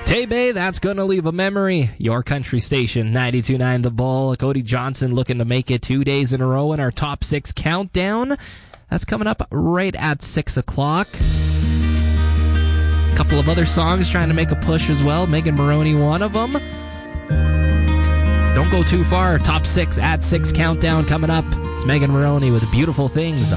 Tay-Bay, That's Gonna Leave a Memory. Your country station, 92.9 The Bull. Cody Johnson looking to make it 2 days in a row in our top 6 countdown. That's coming up right at 6 o'clock. A couple of other songs trying to make a push as well. Megan Moroney, one of them. Don't go too far. Top 6 at 6 countdown coming up. It's Megan Moroney with Beautiful Things.